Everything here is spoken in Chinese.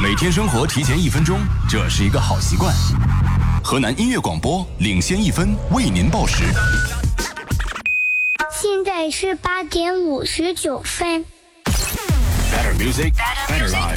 每天生活提前1分钟，这是一个好习惯。河南音乐广播领先1分，为您报时。 现在是8点59分。 Better music, better life.